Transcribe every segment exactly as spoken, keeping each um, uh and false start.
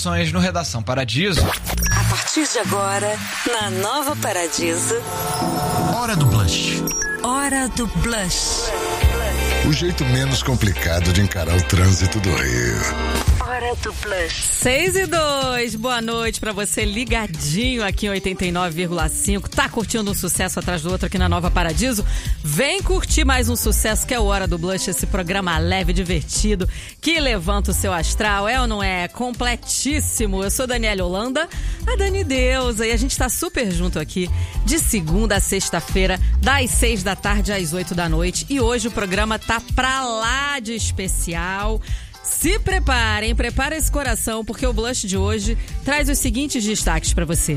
informações no Redação Paradiso. A partir de agora, na Nova Paradiso... Hora do Blush. Hora do Blush. O jeito menos complicado de encarar o trânsito do Rio. Hora do Blush. seis e dois, boa noite pra você ligadinho aqui em oitenta e nove vírgula cinco. Tá curtindo um sucesso atrás do outro aqui na Nova Paradiso? Vem curtir mais um sucesso que é o Hora do Blush, esse programa leve e divertido que levanta o seu astral, é ou não é? Completíssimo. Eu sou Daniela Holanda, a Dani Deusa, e a gente tá super junto aqui de segunda a sexta-feira, das seis da tarde às oito da noite. E hoje o programa tá pra lá de especial. Se preparem, prepara esse coração, porque o Blush de hoje traz os seguintes destaques para você.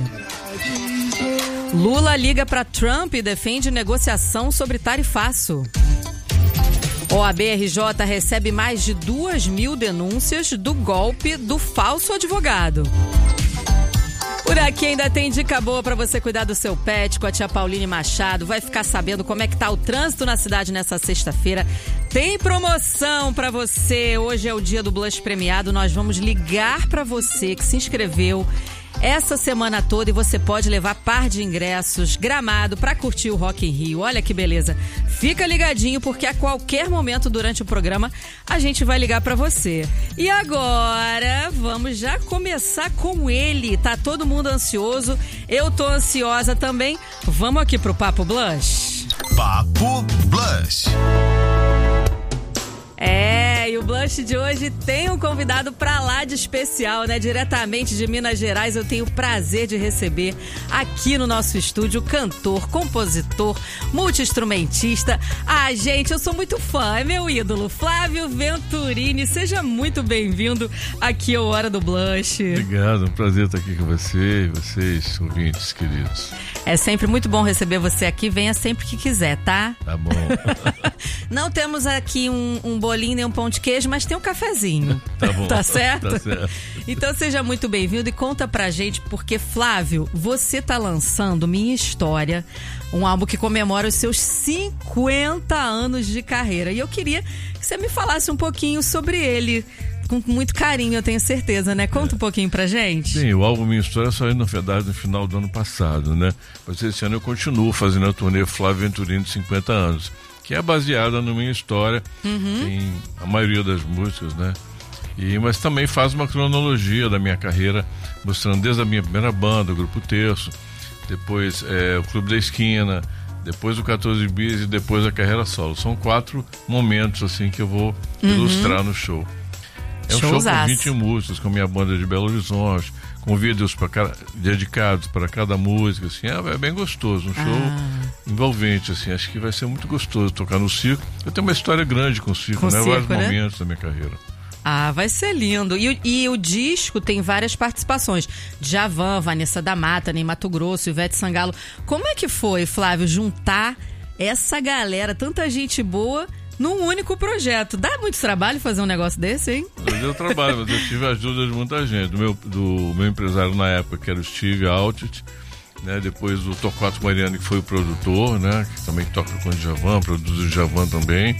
Lula liga para Trump e defende negociação sobre tarifaço. O A B R J recebe mais de duas mil denúncias do golpe do falso advogado. Por aqui ainda tem dica boa para você cuidar do seu pet com a tia Pauline Machado. Vai ficar sabendo como é que tá o trânsito na cidade nessa sexta-feira. Tem promoção para você. Hoje é o dia do Blush premiado. Nós vamos ligar para você que se inscreveu essa semana toda e você pode levar par de ingressos Gramado para curtir o Rock in Rio. Olha que beleza. Fica ligadinho porque a qualquer momento durante o programa a gente vai ligar para você. E agora vamos já começar com ele. Tá todo mundo ansioso. Eu tô ansiosa também. Vamos aqui pro Papo Blush. Papo Blush. É, e o Blush de hoje tem um convidado pra lá de especial, né? Diretamente de Minas Gerais, eu tenho o prazer de receber aqui no nosso estúdio cantor, compositor, multi-instrumentista. Ah, gente, eu sou muito fã, é meu ídolo, Flávio Venturini. Seja muito bem-vindo aqui ao Hora do Blush. Obrigado, um prazer estar aqui com você e vocês, ouvintes queridos. É sempre muito bom receber você aqui, venha sempre que quiser, tá? Tá bom. Não temos aqui um, um bolinho nem um pão de queijo, mas tem um cafezinho. Tá bom. Tá certo? Tá certo. Então seja muito bem-vindo e conta pra gente, porque Flávio, você tá lançando Minha História, um álbum que comemora os seus cinquenta anos de carreira. E eu queria que você me falasse um pouquinho sobre ele. Com muito carinho, eu tenho certeza, né? Conta é. um pouquinho pra gente. Sim, o álbum Minha História saiu, na verdade, no final do ano passado, né? Mas esse ano eu continuo fazendo a turnê Flávio Venturini de cinquenta anos, que é baseada na minha história, uhum. em a maioria das músicas, né? E, mas também faz uma cronologia da minha carreira, mostrando desde a minha primeira banda, o Grupo Terço, depois é, o Clube da Esquina, depois o quatorze Bis e depois a carreira solo. São quatro momentos assim que eu vou uhum. ilustrar no show. É um show com vinte músicas, com a minha banda de Belo Horizonte, com vídeos pra cada, dedicados para cada música, assim, é, é bem gostoso, um show ah. envolvente, assim, acho que vai ser muito gostoso tocar no circo. Eu tenho uma história grande com o circo, com né? Circo, vários né? momentos da minha carreira. Ah, vai ser lindo. E, e o disco tem várias participações. Djavan, Vanessa da Mata, Ney Matogrosso, Ivete Sangalo. Como é que foi, Flávio, juntar essa galera, tanta gente boa, num único projeto? Dá muito trabalho fazer um negócio desse, hein? Eu deu trabalho, mas eu tive a ajuda de muita gente. Do meu, do meu empresário na época, que era o Steve Altit, né? Depois o Torquato Mariani, que foi o produtor, né? Que também toca com o Djavan, produz o Djavan também.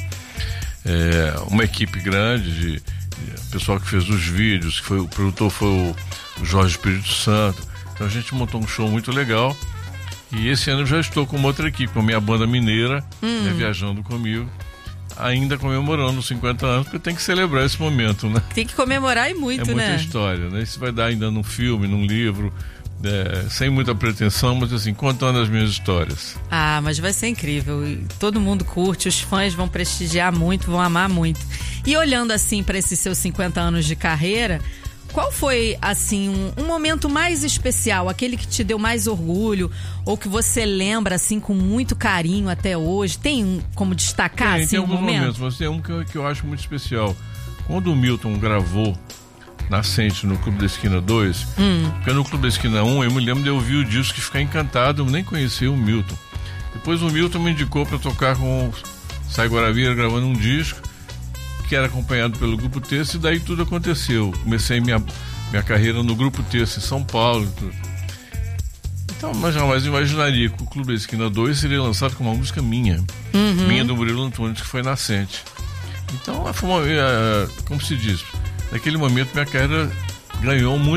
É, uma equipe grande de, de pessoal que fez os vídeos, que foi, o produtor foi o, o Jorge Espírito Santo. Então a gente montou um show muito legal. E esse ano eu já estou com uma outra equipe, com a minha banda mineira, hum. né, viajando comigo, ainda comemorando os cinquenta anos, porque tem que celebrar esse momento, né? Tem que comemorar e muito, né? É muita né? história, né? Isso vai dar ainda num filme, num livro, é, sem muita pretensão, mas assim, contando as minhas histórias. Ah, mas vai ser incrível. E todo mundo curte, os fãs vão prestigiar muito, vão amar muito. E olhando assim para esses seus cinquenta anos de carreira, qual foi, assim, um, um momento mais especial, aquele que te deu mais orgulho, ou que você lembra, assim, com muito carinho até hoje? Tem um, como destacar, tem, assim, tem um alguns momento? momentos, mas tem um que eu, que eu acho muito especial. Quando o Milton gravou Nascente no Clube da Esquina dois, hum. porque no Clube da Esquina um, eu me lembro de eu ouvir o disco e ficar encantado, eu nem conhecia o Milton. Depois o Milton me indicou para tocar com o Sai Guaravira, gravando um disco, que era acompanhado pelo Grupo Terço, e daí tudo aconteceu. Comecei minha, minha carreira no Grupo Terço em São Paulo. Tudo. Então, mas jamais imaginaria que o Clube da Esquina dois seria lançado com uma música minha, uhum. minha do Murilo Antunes, que foi Nascente. Então, foi uma, como se diz, naquele momento minha carreira ganhou muito